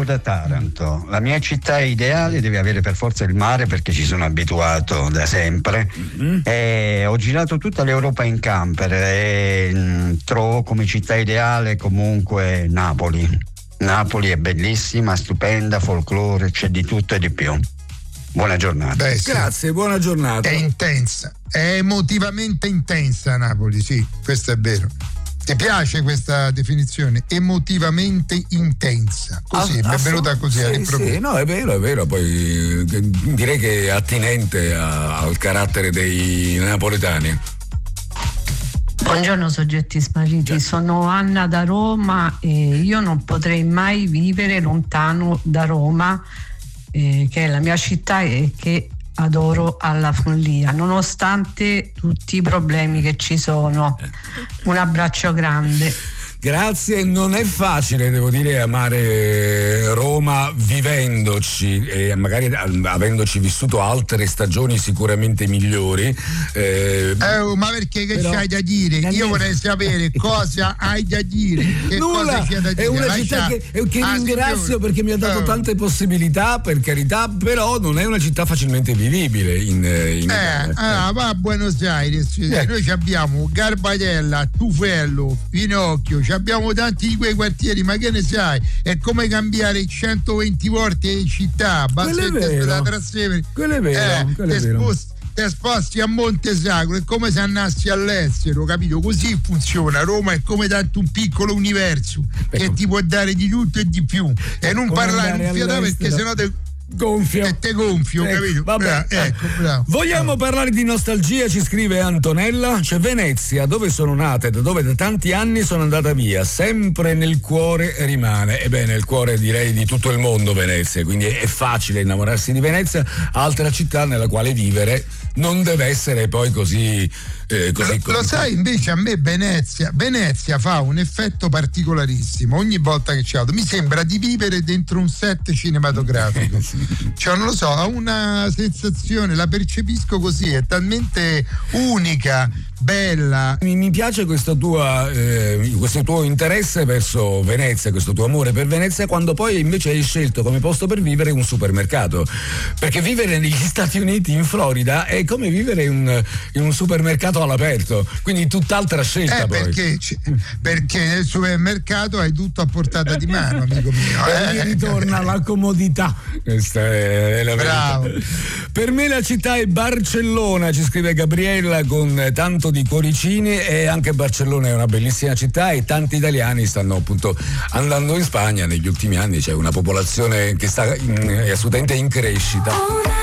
da Taranto. La mia città ideale deve avere per forza il mare, perché ci sono abituato da sempre. Ho girato tutta l'Europa in camper e trovo come città ideale comunque Napoli. Napoli è bellissima, stupenda, folklore, c'è di tutto e di più. Buona giornata. Beh, sì. Grazie, buona giornata. È intensa, è emotivamente intensa Napoli, sì, questo è vero. Ti piace questa definizione? Emotivamente intensa. Così, mi è venuta così all'improvviso. Sì, no, è vero. Poi direi che è attinente al carattere dei napoletani. Buongiorno soggetti smarriti, sono Anna da Roma e io non potrei mai vivere lontano da Roma, che è la mia città e che adoro alla follia, nonostante tutti i problemi che ci sono. Un abbraccio grande. Grazie, non è facile, devo dire, amare Roma vivendoci e magari avendoci vissuto altre stagioni sicuramente migliori. Ma perché che c'hai da dire? Io vorrei sapere cosa hai da dire. Che nulla, cosa c'è da dire? È una città che ringrazio signore, perché mi ha dato tante possibilità, per carità, però non è una città facilmente vivibile in Italia. Va a Buenos Aires, noi abbiamo Garbatella, Tufello, Pinocchio, abbiamo tanti di quei quartieri, ma che ne sai? È come cambiare 120 volte in città. Quello è vero. Quello è vero. Te sposti a Montesacro, è come se andassi all'estero, capito? Così funziona. Roma è come tanto un piccolo universo che ti può dare di tutto e di più. E non parlare in fiata perché sennò gonfio. E te gonfio, capito? Vabbè. Bravo. Vogliamo parlare di nostalgia, ci scrive Antonella. C'è Venezia, dove sono nata e da dove da tanti anni sono andata via, sempre nel cuore rimane. Ebbene, nel cuore direi di tutto il mondo Venezia, quindi è facile innamorarsi di Venezia, altra città nella quale vivere non deve essere poi così lo sai, invece a me Venezia fa un effetto particolarissimo. Ogni volta che ci vado mi sembra di vivere dentro un set cinematografico. Cioè, non lo so, ho una sensazione, la percepisco così, è talmente unica, bella. Mi piace questo tuo interesse verso Venezia, questo tuo amore per Venezia, quando poi invece hai scelto come posto per vivere un supermercato, perché vivere negli Stati Uniti, in Florida, è come vivere in un supermercato all'aperto, quindi tutt'altra scelta poi. Perché nel supermercato hai tutto a portata di mano, amico mio. E ritorna la comodità. Questa è la bravo. verità. Per me la città è Barcellona, ci scrive Gabriella con tanto di cuoricini, e anche Barcellona è una bellissima città e tanti italiani stanno appunto andando in Spagna negli ultimi anni, c'è una popolazione che sta assolutamente in crescita.